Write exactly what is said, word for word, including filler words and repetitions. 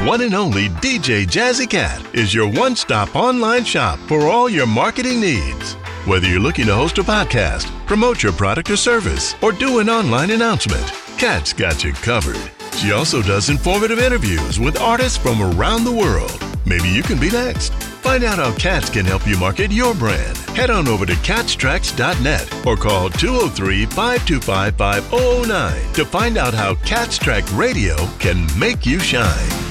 one and only D J Jazzy Cat is your one-stop online shop for all your marketing needs. Whether you're looking to host a podcast, promote your product or service, or do an online announcement, Cat's got you covered. She also does informative interviews with artists from around the world. Maybe you can be next. Find out how Cats can help you market your brand. Head on over to cats tracks dot net or call two oh three, five two five, five oh oh nine to find out how Cats Track Radio can make you shine.